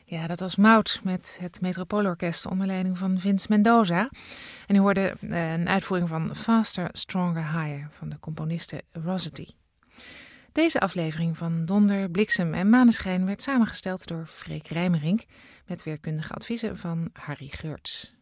Ja, dat was Maud met het Metropoolorkest onder leiding van Vince Mendoza. En u hoorde een uitvoering van Faster, Stronger, Higher van de componiste Rossetti. Deze aflevering van Donder, Bliksem en Maneschijn werd samengesteld door Freek Rijmerink met weerkundige adviezen van Harry Geurts.